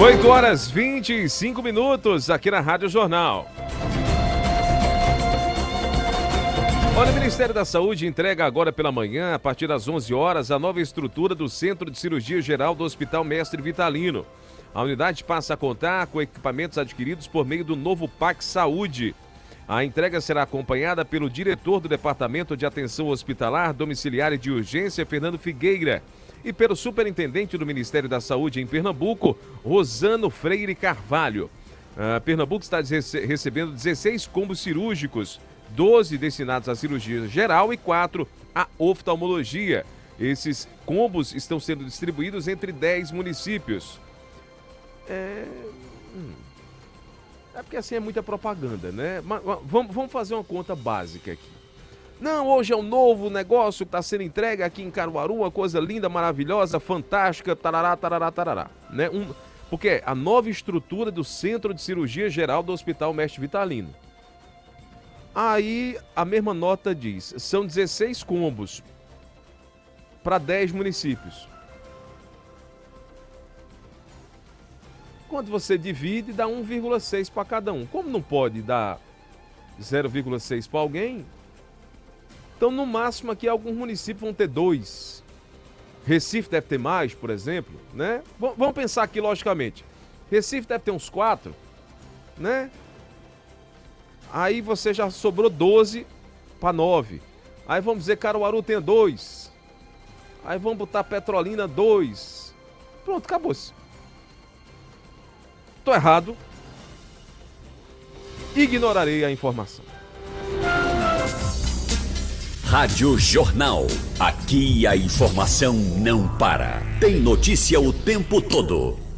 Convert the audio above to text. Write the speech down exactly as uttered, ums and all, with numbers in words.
oito horas e vinte e cinco minutos aqui na Rádio Jornal. Olha, o Ministério da Saúde entrega agora pela manhã, a partir das onze horas, a nova estrutura do Centro de Cirurgia Geral do Hospital Mestre Vitalino. A unidade passa a contar com equipamentos adquiridos por meio do novo P A C Saúde. A entrega será acompanhada pelo diretor do Departamento de Atenção Hospitalar, Domiciliar e de Urgência, Fernando Figueira, e pelo superintendente do Ministério da Saúde em Pernambuco, Rosano Freire Carvalho. Uh, Pernambuco está rece- recebendo dezesseis combos cirúrgicos, doze destinados à cirurgia geral e quatro à oftalmologia. Esses combos estão sendo distribuídos entre dez municípios. É... Hum. É porque assim é muita propaganda, né? Mas, vamos, vamos fazer uma conta básica aqui. Não, hoje é um novo negócio que está sendo entregue aqui em Caruaru, uma coisa linda, maravilhosa, fantástica, tarará, tarará, tarará. Né? Um, porque a nova estrutura do Centro de Cirurgia Geral do Hospital Mestre Vitalino. Aí a mesma nota diz, são dezesseis combos para dez municípios. Quando você divide, dá um vírgula seis para cada um. Como não pode dar zero vírgula seis para alguém, então no máximo aqui alguns municípios vão ter dois. Recife deve ter mais, por exemplo, né? V- vamos pensar aqui logicamente. Recife deve ter uns quatro, né? Aí você já sobrou doze para nove. Aí vamos dizer Caruaru tem dois. Aí vamos botar Petrolina dois. Pronto, acabou-se. Tô errado. Ignorarei a informação. Rádio Jornal. Aqui a informação não para. Tem notícia o tempo todo.